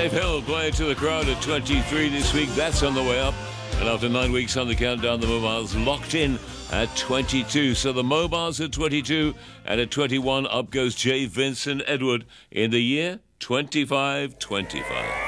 Dave Hill playing to the crowd at 23 this week. That's on the way up. And after 9 weeks on the countdown, the Mobiles locked in at 22. So the Mobiles at 22, and at 21 up goes J. Vincent Edward in the year 2525.